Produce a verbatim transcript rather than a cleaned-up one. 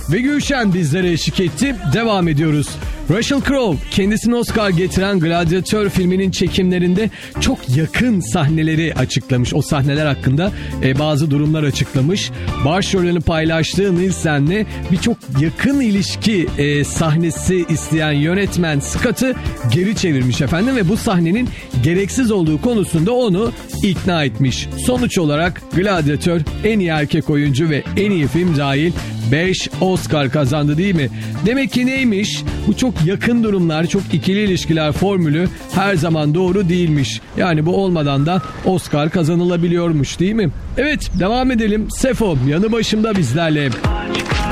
Ve Gülşen bizlere eşlik etti. Devam ediyoruz. Russell Crowe kendisine Oscar getiren Gladiator filminin çekimlerinde çok yakın sahneleri açıklamış. O sahneler hakkında e, bazı durumlar açıklamış. Başrolünü paylaştığı Nielsen'le birçok yakın ilişki e, sahnesi isteyen yönetmen Scott'ı geri çevirmiş efendim ve bu sahnenin gereksiz olduğu konusunda onu ikna etmiş. Sonuç olarak Gladiator en iyi erkek oyuncu ve en iyi film dahil beş Oscar kazandı değil mi? Demek ki neymiş? Bu çok yakın durumlar, çok ikili ilişkiler formülü her zaman doğru değilmiş. Yani bu olmadan da Oscar kazanılabiliyormuş değil mi? Evet, devam edelim. Sefo yanı başımda bizlerle.